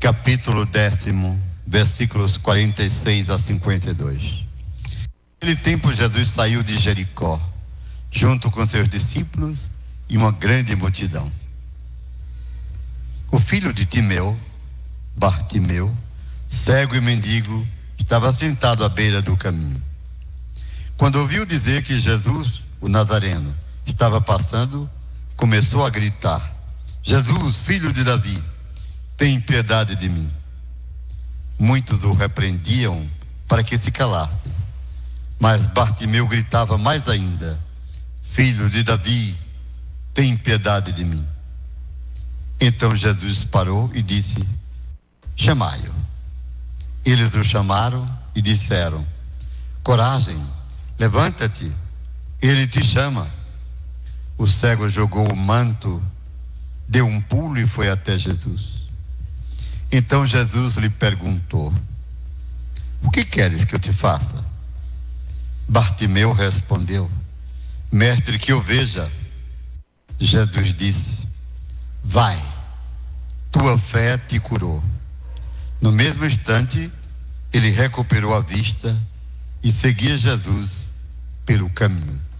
capítulo 10, versículos 46 a 52. Naquele tempo Jesus saiu de Jericó, junto com seus discípulos e uma grande multidão. O filho de Timeu, Bartimeu, cego e mendigo, estava sentado à beira do caminho. Quando ouviu dizer que Jesus, o Nazareno, estava passando, começou a gritar: Jesus, filho de Davi, tem piedade de mim. Muitos o repreendiam para que se calasse, mas Bartimeu gritava mais ainda: Filho de Davi, tem piedade de mim. Então Jesus parou e disse: chamai-o. Eles o chamaram e disseram: coragem, levanta-te, ele te chama. O cego jogou o manto, deu um pulo e foi até Jesus. Então Jesus lhe perguntou: o que queres que eu te faça? Bartimeu respondeu: mestre, que eu veja. Jesus disse: vai, tua fé te curou. No mesmo instante, ele recuperou a vista e seguia Jesus pelo caminho.